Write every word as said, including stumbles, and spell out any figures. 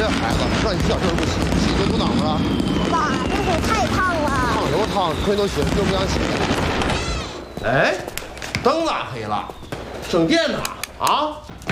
这孩子让你洗脚这不洗，洗就不挡着了。 爸，这水太烫了。 烫油烫，亏都洗，就不想洗。哎，灯咋黑了？省电呢？啊？